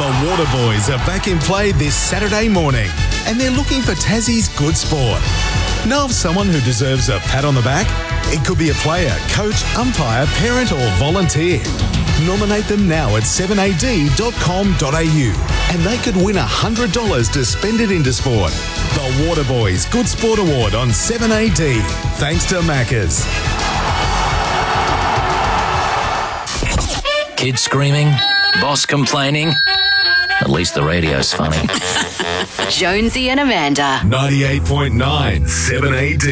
The Waterboys are back in play this Saturday morning, and they're looking for Tassie's good sport. Know of someone who deserves a pat on the back? It could be a player, coach, umpire, parent or volunteer. Nominate them now at 7ad.com.au and they could win $100 to spend it into sport. The Waterboys Good Sport Award on 7AD. Thanks to Macca's. Kids screaming, boss complaining. At least the radio's funny. Jonesy and Amanda. 98.9 7AD.